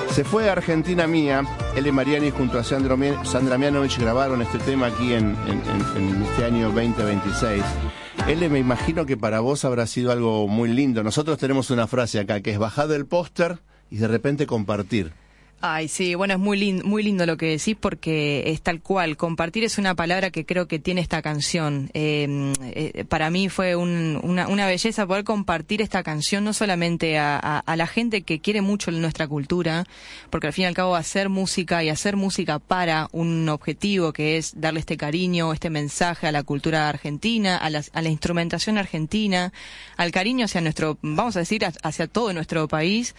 Se fue a Argentina Mía. Ele Mariani junto a Sandra Mianovich grabaron este tema aquí en este año 2026. Ele, me imagino que para vos habrá sido algo muy lindo. Nosotros tenemos una frase acá que es bajar del póster y de repente compartir. Ay, sí, bueno, es muy lindo lo que decís porque es tal cual. Compartir es una palabra que creo que tiene esta canción. Para mí fue una belleza poder compartir esta canción no solamente a la gente que quiere mucho nuestra cultura, porque al fin y al cabo hacer música y hacer música para un objetivo que es darle este cariño, este mensaje a la cultura argentina, a la instrumentación argentina, al cariño hacia vamos a decir, hacia todo nuestro país.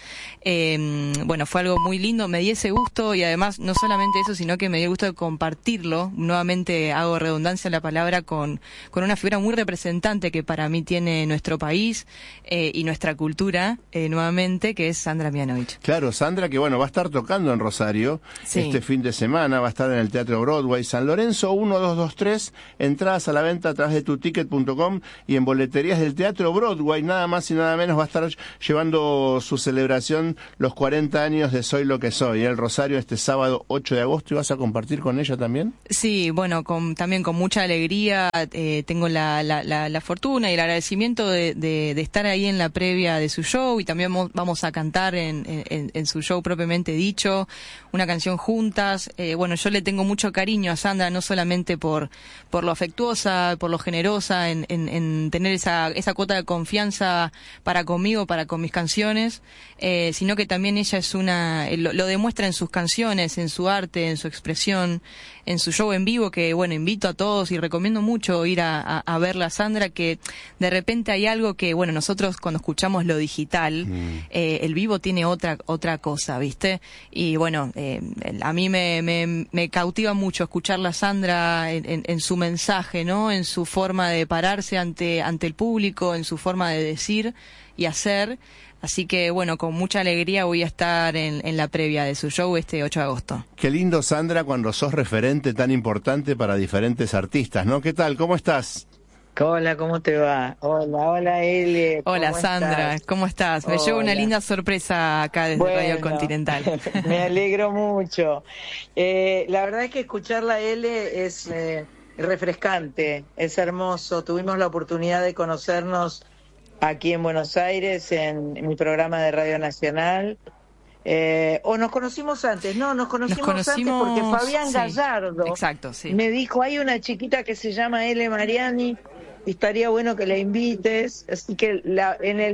Bueno, fue algo muy lindo. Me di ese gusto y además no solamente eso, sino que me dio el gusto de compartirlo. Nuevamente hago redundancia en la palabra con una figura muy representante que para mí tiene nuestro país y nuestra cultura, nuevamente, que es Sandra Mianovich. Claro, Sandra, que bueno, va a estar tocando en Rosario este fin de semana, va a estar en el Teatro Broadway, San Lorenzo 1223, entradas a la venta a través de tuticket.com y en boleterías del Teatro Broadway, nada más y nada menos, va a estar llevando su celebración los 40 años de Soy lo que soy, el Rosario, este sábado 8 de agosto. ¿Y vas a compartir con ella también? Sí, bueno, también con mucha alegría. Tengo la fortuna y el agradecimiento de estar ahí en la previa de su show, y también vamos a cantar en su show propiamente dicho, una canción juntas. Bueno, yo le tengo mucho cariño a Sandra, no solamente por lo afectuosa, por lo generosa en tener esa cuota de confianza para conmigo, para con mis canciones, sino que también ella es lo demuestra en sus canciones, en su arte, en su expresión, en su show en vivo, que bueno, invito a todos y recomiendo mucho ir a verla, Sandra, que de repente hay algo que, bueno, nosotros cuando escuchamos lo digital, el vivo tiene otra cosa, ¿viste? Y bueno, a mí me cautiva mucho escucharla a Sandra en su mensaje, ¿no? En su forma de pararse ante el público, en su forma de decir y hacer. Así que, bueno, con mucha alegría voy a estar en la previa de su show este 8 de agosto. Qué lindo, Sandra, cuando sos referente tan importante para diferentes artistas, ¿no? ¿Qué tal? ¿Cómo estás? Hola, ¿cómo te va? Hola, Eli. Hola, Sandra, ¿cómo estás? Me llevo una linda sorpresa acá desde Radio Continental. Me alegro mucho. La verdad es que escucharla a Ele es refrescante, es hermoso. Tuvimos la oportunidad de conocernos aquí en Buenos Aires, en mi programa de Radio Nacional. ¿O nos conocimos antes? No, nos conocimos antes porque Fabián Gallardo, exacto, sí, me dijo, hay una chiquita que se llama Ele Mariani, y estaría bueno que la invites. Así que en la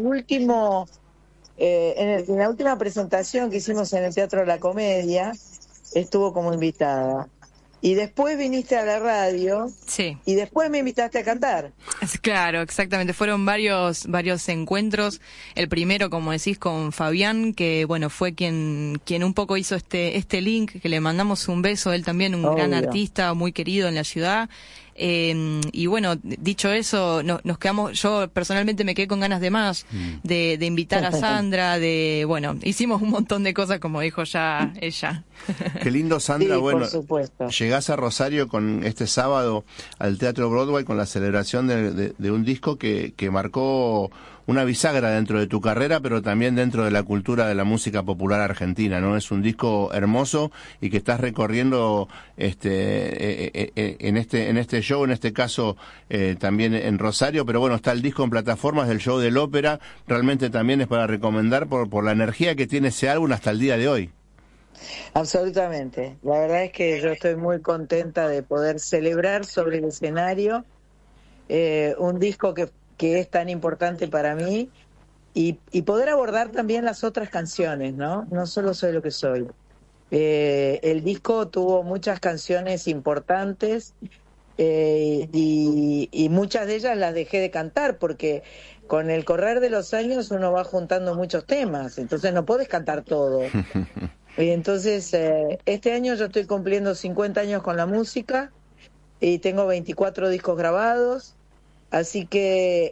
última presentación que hicimos en el Teatro de la Comedia, estuvo como invitada. Y después viniste a la radio, sí, y después me invitaste a cantar. Claro, exactamente. Fueron varios encuentros. El primero, como decís, con Fabián, que bueno, fue quien un poco hizo este link, que le mandamos un beso. Él también, un gran artista, muy querido en la ciudad. Y bueno, dicho eso, nos quedamos, yo personalmente me quedé con ganas de más, de invitar a Sandra, bueno, hicimos un montón de cosas, como dijo ya ella. Qué lindo, Sandra. Sí, bueno, por supuesto. Llegás a Rosario con este sábado al Teatro Broadway con la celebración de un disco que marcó una bisagra dentro de tu carrera, pero también dentro de la cultura de la música popular argentina, ¿no? Es un disco hermoso y que estás recorriendo en este show, en este caso también en Rosario, pero bueno, está el disco en plataformas del show del ópera. Realmente también es para recomendar por la energía que tiene ese álbum hasta el día de hoy. Absolutamente. La verdad es que yo estoy muy contenta de poder celebrar sobre el escenario un disco que es tan importante para mí, y poder abordar también las otras canciones, ¿no? No solo Soy lo que soy. El disco tuvo muchas canciones importantes, y muchas de ellas las dejé de cantar porque con el correr de los años uno va juntando muchos temas, entonces no puedes cantar todo. Y entonces este año yo estoy cumpliendo 50 años con la música y tengo 24 discos grabados. Así que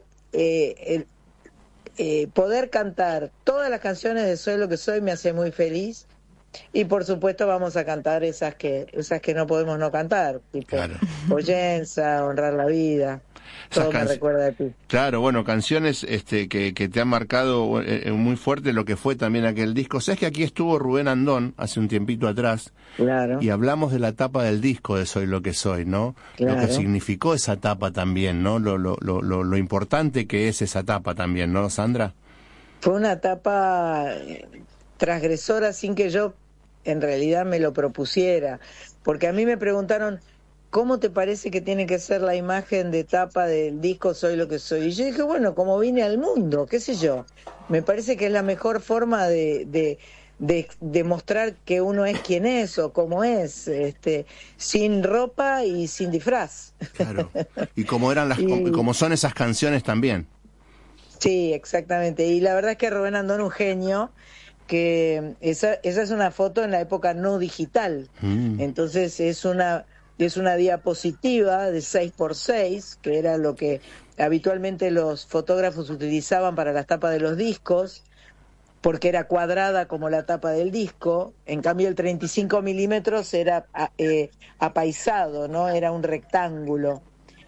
poder cantar todas las canciones de Soy lo que soy me hace muy feliz, y por supuesto vamos a cantar esas que no podemos no cantar, tipo claro. Poyensa, Honrar la vida. Todo me recuerda a ti. Claro, bueno, canciones que te han marcado muy fuerte lo que fue también aquel disco. Sabes que aquí estuvo Rubén Andón hace un tiempito atrás, claro, y hablamos de la tapa del disco de Soy lo que soy, ¿no? Claro. Lo que significó esa tapa también, ¿no? Lo importante que es esa tapa también, ¿no, Sandra? Fue una tapa transgresora sin que yo en realidad me lo propusiera, porque a mí me preguntaron, ¿cómo te parece que tiene que ser la imagen de tapa del disco Soy lo que soy? Y yo dije, bueno, como vine al mundo, qué sé yo. Me parece que es la mejor forma de mostrar que uno es quien es o cómo es, sin ropa y sin disfraz. Claro. Y como eran como son esas canciones también. Sí, exactamente. Y la verdad es que Rubén Andón un genio, que esa es una foto en la época no digital. Entonces es una diapositiva de 6x6, que era lo que habitualmente los fotógrafos utilizaban para las tapas de los discos, porque era cuadrada como la tapa del disco. En cambio el 35 milímetros era apaisado, ¿no? Era un rectángulo.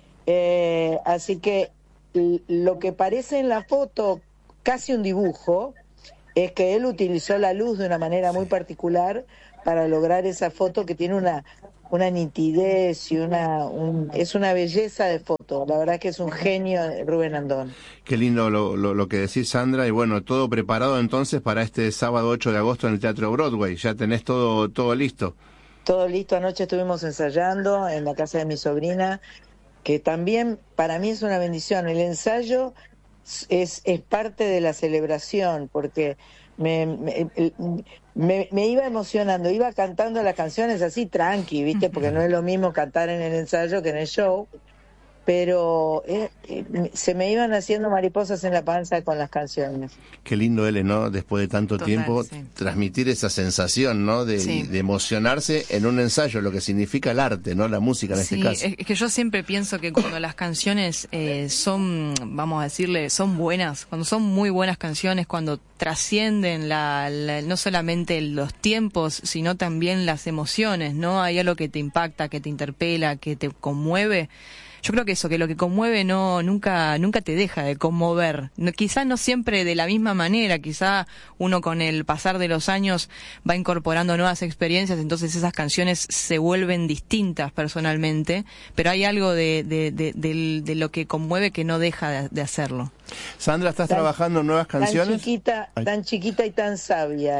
Así que lo que parece en la foto, casi un dibujo, es que él utilizó la luz de una manera muy particular para lograr esa foto que tiene una nitidez y es una belleza de foto. La verdad que es un genio Rubén Andón. Qué lindo lo que decís, Sandra, y bueno, todo preparado entonces para este sábado 8 de agosto en el Teatro Broadway. Ya tenés todo listo. Todo listo. Anoche estuvimos ensayando en la casa de mi sobrina, que también para mí es una bendición. El ensayo es parte de la celebración, porque me iba emocionando, iba cantando las canciones así tranqui, ¿viste? Porque no es lo mismo cantar en el ensayo que en el show, pero se me iban haciendo mariposas en la panza con las canciones. Qué lindo él, ¿no? Después de tanto tiempo, transmitir esa sensación, ¿no? De emocionarse en un ensayo, lo que significa el arte, ¿no? La música en este caso. Es que yo siempre pienso que cuando las canciones son, vamos a decirle, son buenas, cuando son muy buenas canciones, cuando trascienden no solamente los tiempos, sino también las emociones, ¿no? Hay algo que te impacta, que te interpela, que te conmueve. Yo creo que eso, que lo que conmueve nunca te deja de conmover. Quizá no siempre de la misma manera, quizá uno con el pasar de los años va incorporando nuevas experiencias, entonces esas canciones se vuelven distintas personalmente, pero hay algo de lo que conmueve que no deja de hacerlo. Sandra, ¿estás trabajando en nuevas canciones? Tan chiquita y tan sabia.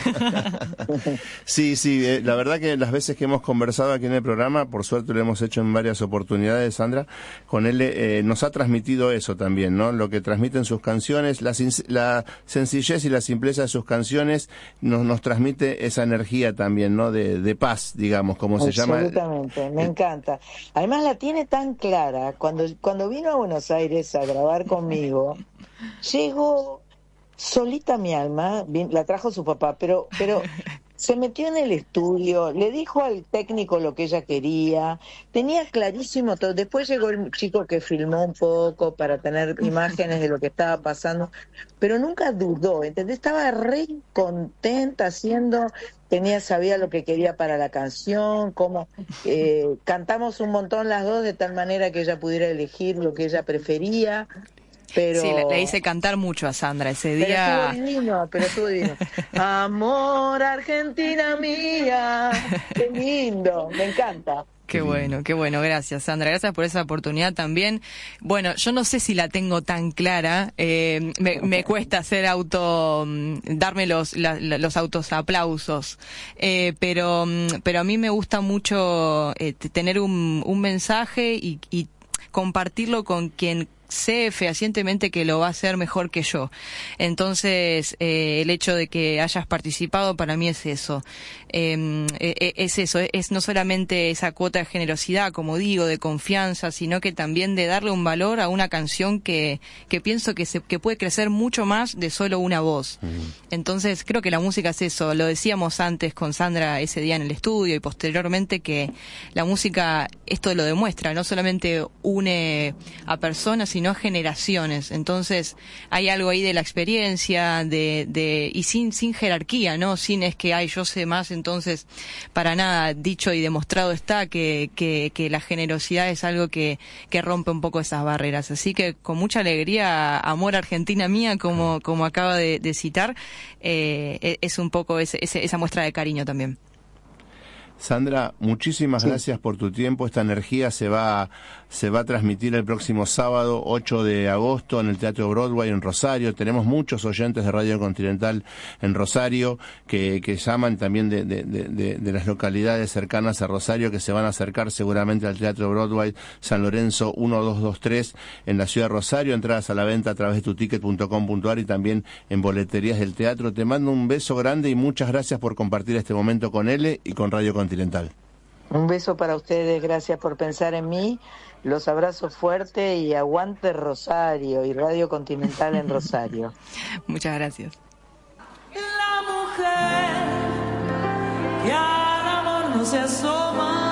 Sí, la verdad que las veces que hemos conversado aquí en el programa, por suerte lo hemos hecho en varias oportunidades, Sandra, con él nos ha transmitido eso también, ¿no? Lo que transmiten sus canciones, la sencillez y la simpleza de sus canciones nos transmite esa energía también, ¿no? De paz, digamos, como se llama. Absolutamente, me encanta. Además la tiene tan clara. Cuando vino a Buenos Aires a grabar conmigo, llegó solita mi alma, la trajo su papá, pero se metió en el estudio, le dijo al técnico lo que ella quería, tenía clarísimo todo. Después llegó el chico que filmó un poco para tener imágenes de lo que estaba pasando, pero nunca dudó, ¿entendés? Estaba re contenta sabía lo que quería para la canción, cantamos un montón las dos de tal manera que ella pudiera elegir lo que ella prefería. Pero... Sí, le hice cantar mucho a Sandra ese día. Pero estuvo divino. Amor, Argentina mía, qué lindo, me encanta. Qué bueno, gracias Sandra, gracias por esa oportunidad también. Bueno, yo no sé si la tengo tan clara, me cuesta darme los autoaplausos, pero a mí me gusta mucho tener un mensaje y compartirlo con quien sé fehacientemente que lo va a hacer mejor que yo. Entonces, el hecho de que hayas participado para mí es eso. Es no solamente esa cuota de generosidad, como digo, de confianza, sino que también de darle un valor a una canción que pienso que puede crecer mucho más de solo una voz. Entonces, creo que la música es eso. Lo decíamos antes con Sandra ese día en el estudio y posteriormente que la música esto lo demuestra, no solamente une a personas, sino generaciones. Entonces hay algo ahí de la experiencia, y sin jerarquía, ¿no? Sin es que yo sé más, entonces para nada, dicho y demostrado está que la generosidad es algo que rompe un poco esas barreras. Así que con mucha alegría, amor Argentina mía, como acaba de citar, es un poco esa muestra de cariño también. Sandra, muchísimas gracias por tu tiempo. Esta energía se va a transmitir el próximo sábado, 8 de agosto, en el Teatro Broadway en Rosario. Tenemos muchos oyentes de Radio Continental en Rosario que llaman también de las localidades cercanas a Rosario, que se van a acercar seguramente al Teatro Broadway San Lorenzo 1223 en la ciudad de Rosario. Entradas a la venta a través de tuticket.com.ar y también en boleterías del teatro. Te mando un beso grande y muchas gracias por compartir este momento con Ele y con Radio Continental. Un beso para ustedes, gracias por pensar en mí, los abrazo fuerte y aguante Rosario y Radio Continental en Rosario. Muchas gracias. La mujer que al amor no se asoma.